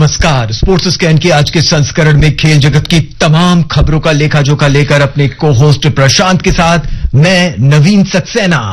नमस्कार। Sports scan के आज के संस्करण में खेल जगत की तमाम खबरों का लेखा जोखा लेकर अपने को होस्ट प्रशांत के साथ मैं नवीन सक्सेना।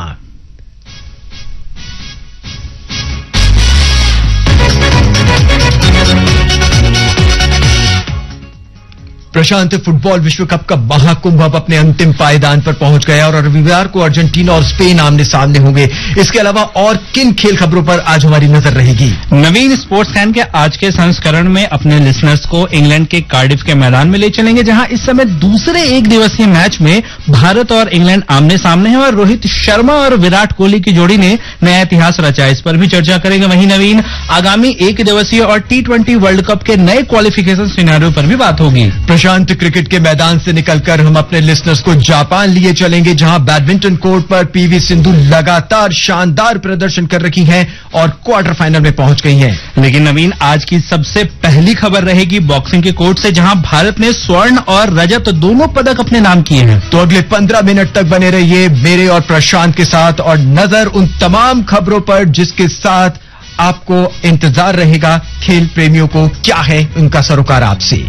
प्रशांत, फुटबॉल विश्व कप का महाकुंभ अब अपने अंतिम पायदान पर पहुंच गया और रविवार को अर्जेंटीना और स्पेन आमने सामने होंगे। इसके अलावा और किन खेल खबरों पर आज हमारी नजर रहेगी? नवीन, स्पोर्ट्स स्कैन के आज के संस्करण में अपने लिसनर्स को इंग्लैंड के कार्डिफ के मैदान में ले चलेंगे, जहां इस समय दूसरे एक दिवसीय मैच में भारत और इंग्लैंड आमने सामने है और रोहित शर्मा और विराट कोहली की जोड़ी ने नया इतिहास रचा। इस पर भी चर्चा करेंगे। वहीं नवीन, आगामी एक दिवसीय और T20 वर्ल्ड कप के नए क्वालिफिकेशन सिनेरियो पर भी बात होगी। प्रशांत, क्रिकेट के मैदान से निकलकर हम अपने लिसनर्स को जापान लिए चलेंगे, जहां बैडमिंटन कोर्ट पर पीवी सिंधु लगातार शानदार प्रदर्शन कर रही हैं और क्वार्टर फाइनल में पहुंच गई हैं। लेकिन नवीन, आज की सबसे पहली खबर रहेगी बॉक्सिंग के कोर्ट से, जहां भारत ने स्वर्ण और रजत दोनों पदक अपने नाम किए हैं। तो अगले 15 मिनट तक बने रहिए मेरे और प्रशांत के साथ और नजर उन तमाम खबरों पर जिसके साथ आपको इंतजार रहेगा। खेल प्रेमियों को क्या है उनका सरोकार आपसे।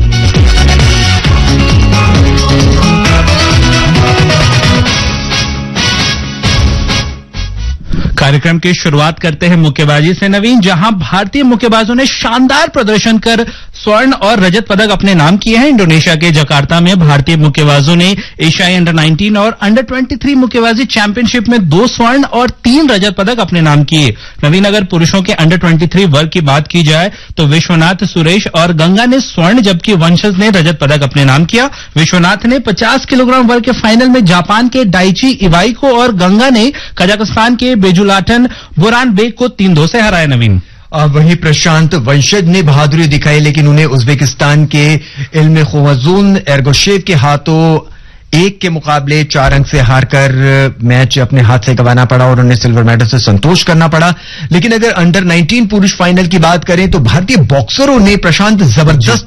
कार्यक्रम की शुरुआत करते हैं मुक्केबाजी से नवीन, जहां भारतीय मुक्केबाजों ने शानदार प्रदर्शन कर स्वर्ण और रजत पदक अपने नाम किए हैं। इंडोनेशिया के जकार्ता में भारतीय मुक्केबाजों ने एशियाई अंडर 19 और अंडर 23 मुक्केबाजी चैंपियनशिप में 2 स्वर्ण और 3 रजत पदक अपने नाम किए। नवीन, अगर पुरुषों के अंडर 23 वर्ग की बात की जाए तो विश्वनाथ, सुरेश और गंगा ने स्वर्ण, जबकि वंशज ने रजत पदक अपने नाम किया। विश्वनाथ ने 50 किलोग्राम वर्ग के फाइनल में जापान के डाइची इवाई को और गंगा ने कजाकिस्तान के बेजुलाटन बोरानबेग को 3-2 से हराया। नवीन, वहीं प्रशांत, वंशज ने बहादुरी दिखाई, लेकिन उन्हें उज्बेकिस्तान के इल्म खुवाजून एर्गोशेव के हाथों 1 के मुकाबले 4 अंक से हारकर मैच अपने हाथ से गंवाना पड़ा और उन्हें सिल्वर मेडल से संतोष करना पड़ा। लेकिन अगर अंडर 19 पुरुष फाइनल की बात करें तो भारतीय बॉक्सरों ने प्रशांत जबरदस्त